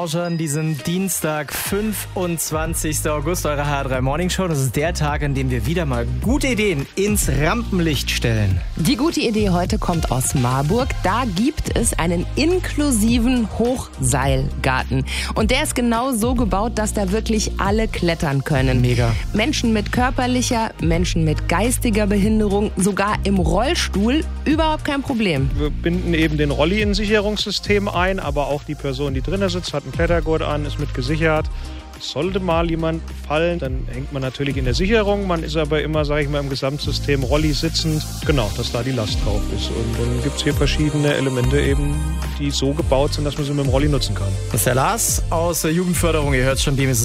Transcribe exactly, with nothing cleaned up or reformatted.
Morgen an diesem Dienstag, fünfundzwanzigster August, eure H R drei Morning Show. Das ist der Tag, an dem wir wieder mal gute Ideen ins Rampenlicht stellen. Die gute Idee heute kommt aus Marburg. Da gibt es einen inklusiven Hochseilgarten. Und der ist genau so gebaut, dass da wirklich alle klettern können. Mega. Menschen mit körperlicher, Menschen mit geistiger Behinderung, sogar im Rollstuhl, überhaupt kein Problem. Wir binden eben den Rolli in ein Sicherungssystem ein, aber auch die Person, die drinnen sitzt, hat einen Klettergurt an, ist mit gesichert. Sollte mal jemand fallen, dann hängt man natürlich in der Sicherung. Man ist aber immer, sage ich mal, im Gesamtsystem Rolli sitzend. Genau, dass da die Last drauf ist. Und dann gibt es hier verschiedene Elemente eben, die so gebaut sind, dass man sie mit dem Rolli nutzen kann. Das ist der Lars aus der Jugendförderung. Ihr hört schon, dem ist